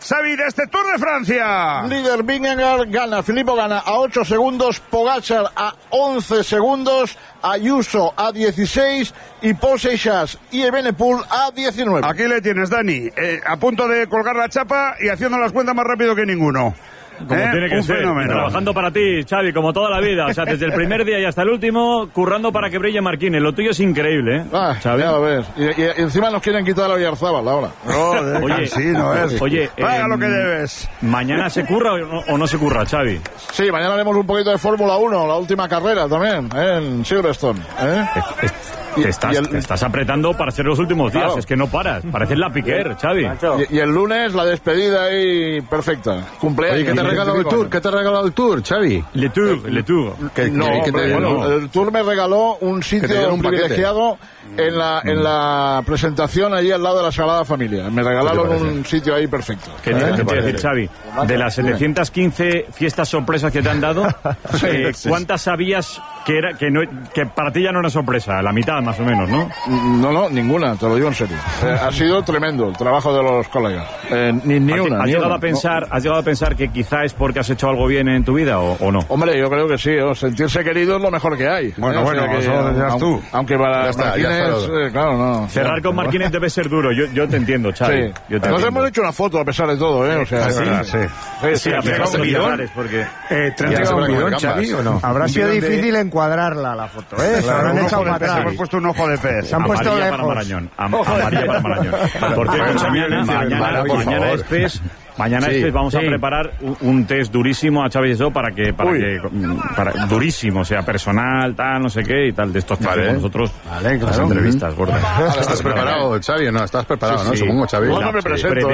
Xavi, de este Tour de Francia. Líder Vingegaard gana, Filippo gana a 8 segundos, Pogačar a 11 segundos, Ayuso a 16 y Paul Seixas y Evenepoel a 19. Aquí le tienes, Dani, a punto de colgar la chapa y haciendo las cuentas más rápido que ninguno. Como tiene que ser, fenómeno. Trabajando para ti, Xavi, como toda la vida. O sea, desde el primer día y hasta el último, currando para que brille Marquínez. Lo tuyo es increíble, ¿eh? Xavi. Ya lo ves. Y encima nos quieren quitar a Oyarzábal ahora. Oye, sí, no es. Oye, paga lo que debes. ¿Mañana se curra o no se curra, Xavi? Sí, mañana haremos un poquito de Fórmula 1, la última carrera también, en Silverstone. Estás apretando para ser los últimos días, claro. Es que no paras, pareces la Piquer, Xavi. Y el lunes la despedida ahí perfecta, cumpleaños. Oye, ¿qué te ha regalado el Tour? ¿Qué te ha regalado el Tour, Xavi? Le Tour. El Tour me regaló un sitio privilegiado en la presentación allí al lado de la Sagrada Familia. Me regalaron un sitio ahí perfecto. ¿Qué te voy a decir, Xavi? De las 715 fiestas sorpresas que te han dado, ¿cuántas sabías que para ti ya no era sorpresa? La mitad, más o menos, ¿no? No, ninguna, te lo digo en serio. Ha sido tremendo el trabajo de los colegas. Ni una. ¿Has llegado a pensar que quizá es porque has hecho algo bien en tu vida o no? Hombre, yo creo que sí. Sentirse querido es lo mejor que hay. Bueno, eso lo dirás tú. Aunque para Marquínez, claro, no. Cerrar con Marquínez debe ser duro. Yo te entiendo, Xavi. Sí. Nos hemos hecho una foto a pesar de todo, ¿eh? O sea, sí. ¿Te han entregado un bidón, Xavi, o no? Habrá sido difícil encuadrarla la foto, ¿eh? Se habrán echado para atrás. Hemos puesto un ojo de pez. Se han puesto lejos. Amarilla para Marañón. Por cierto, mañana vamos a preparar un test durísimo a Xavi Eso para durísimo, o sea, personal, tal, no sé qué y tal, de estos que hacemos nosotros. Vale, claro. Las entrevistas, gordas. ¿Estás preparado, Xavi, o no? ¿Estás preparado, no? Supongo, Xavi. No me presento,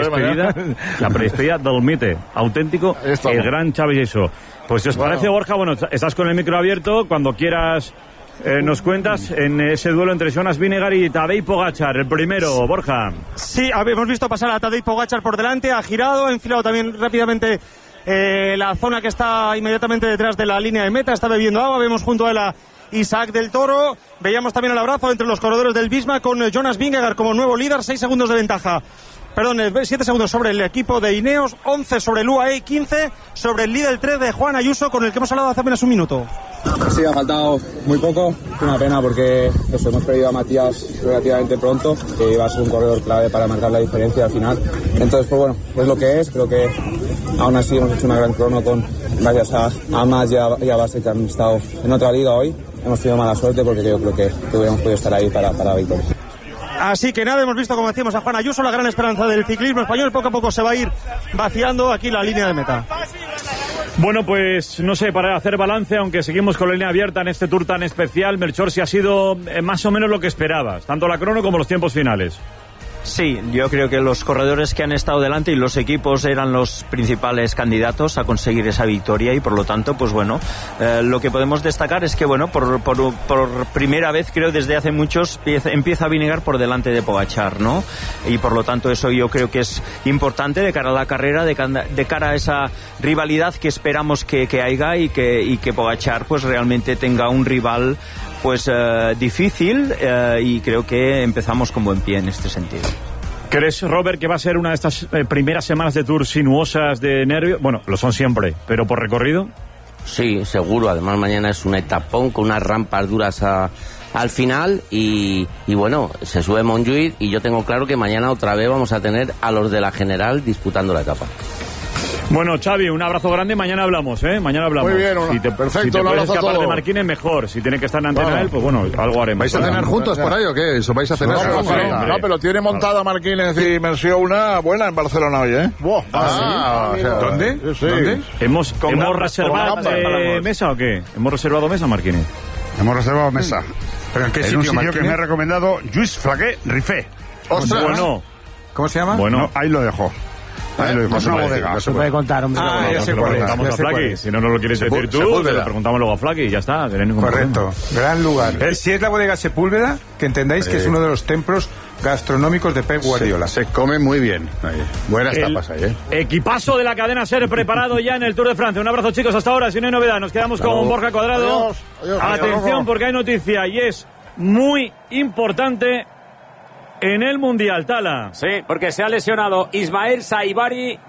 la predespedida del mite auténtico, el gran Xavi Eso. Pues si os parece, Borja, bueno, estás con el micro abierto, cuando quieras nos cuentas en ese duelo entre Jonas Vingegaard y Tadej Pogačar, el primero, Borja. Sí, hemos visto pasar a Tadej Pogačar por delante, ha girado, ha enfilado también rápidamente la zona que está inmediatamente detrás de la línea de meta, está bebiendo agua, vemos junto a él a Isaac del Toro, veíamos también el abrazo entre los corredores del Visma con Jonas Vingegaard como nuevo líder, 6 segundos de ventaja. 7 segundos sobre el equipo de Ineos, 11 sobre el UAE, 15 sobre el líder 3 de Juan Ayuso, con el que hemos hablado hace apenas un minuto. Sí, ha faltado muy poco, una pena porque hemos perdido a Matías relativamente pronto, que iba a ser un corredor clave para marcar la diferencia al final. Entonces, pues bueno, es lo que es, creo que aún así hemos hecho una gran crono gracias a Amas y a Base, que han estado en otra liga hoy. Hemos tenido mala suerte porque yo creo que hubiéramos podido estar ahí para la victoria. Así que nada, hemos visto, como decíamos, a Juan Ayuso, la gran esperanza del ciclismo español. Poco a poco se va a ir vaciando aquí la línea de meta. Bueno, pues no sé, para hacer balance, aunque seguimos con la línea abierta en este Tour tan especial, Melchor, si ha sido más o menos lo que esperabas, tanto la crono como los tiempos finales. Sí, yo creo que los corredores que han estado delante y los equipos eran los principales candidatos a conseguir esa victoria y por lo tanto, pues bueno, lo que podemos destacar es que bueno, por primera vez creo desde hace muchos empieza a Vingegaard por delante de Pogačar, ¿no? Y por lo tanto eso yo creo que es importante de cara a la carrera, de cara a esa rivalidad que esperamos que haya y que Pogačar pues realmente tenga un rival pues difícil y creo que empezamos con buen pie en este sentido. ¿Crees, Robert, que va a ser una de estas primeras semanas de Tour sinuosas de nervios? Bueno, lo son siempre, pero por recorrido. Sí, seguro. Además, mañana es un etapón con unas rampas duras al final y bueno, se sube Montjuïc y yo tengo claro que mañana otra vez vamos a tener a los de la general disputando la etapa. Bueno, Xavi, un abrazo grande. Mañana hablamos, ¿eh? Mañana hablamos. Muy bien, perfecto. Si te puedes escapar de Marquínez, mejor. Si tiene que estar en antena él, pues bueno, algo haremos. ¿Vais a cenar juntos por ahí o qué? ¿Eso vais a cenar? No, pero tiene montada Marquínez y Merció una buena en Barcelona hoy, ¿eh? ¿Dónde? Sí. ¿Dónde? ¿Hemos reservado mesa o qué? ¿Hemos reservado mesa, Marquínez? Hemos reservado mesa. ¿Pero en qué sitio, un sitio Marquínez? que me ha recomendado Lluís Flaqué Rifé. ¡Ostras! Bueno. ¿Cómo se llama? Bueno, no, ahí lo dejo. Es una bodega. No se puede contar, hombre. Ya sé lo cuál es. preguntamos a Flaky. Si no nos lo quieres decir tú, lo preguntamos luego a Flaky y ya está. Correcto. Gran lugar. Si es la bodega Sepúlveda, que entendáis que es uno de los templos gastronómicos de Pep Guardiola. Se come muy bien. Buenas tapas ahí, Equipazo de la cadena SER preparado ya en el Tour de Francia. Un abrazo, chicos, hasta ahora. Si no hay novedad, nos quedamos con Borja Cuadrado. Adiós. Atención, porque hay noticia y es muy importante en el Mundial, Tala. Sí, porque se ha lesionado Ismael Saibari.